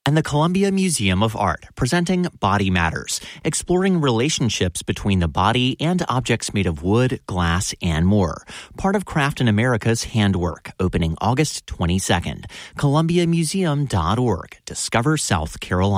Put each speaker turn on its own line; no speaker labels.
And the Columbia Museum of Art, presenting Body Matters, exploring relationships between the body and objects made of wood, glass, and more. Part of Craft in America's Handwork, opening August 22nd. ColumbiaMuseum.org. Discover South Carolina.